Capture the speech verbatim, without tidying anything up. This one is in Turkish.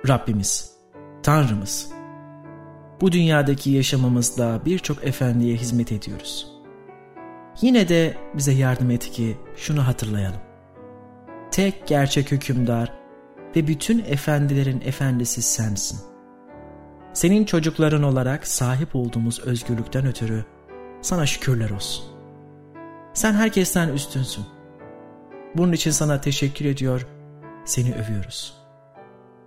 Rabbimiz, Tanrımız. Bu dünyadaki yaşamımızda birçok efendiye hizmet ediyoruz. Yine de bize yardım et ki şunu hatırlayalım. Tek gerçek hükümdar ve bütün efendilerin efendisi sensin. Senin çocukların olarak sahip olduğumuz özgürlükten ötürü sana şükürler olsun. Sen herkesten üstünsün. Bunun için sana teşekkür ediyor, seni övüyoruz.